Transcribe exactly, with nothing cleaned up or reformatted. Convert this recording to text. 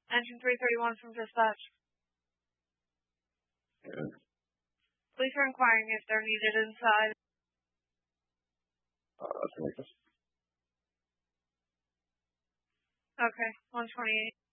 Engine three thirty-one from dispatch. Good. Police are inquiring if they're needed inside. Uh, Tamika. Okay, one twenty-eight.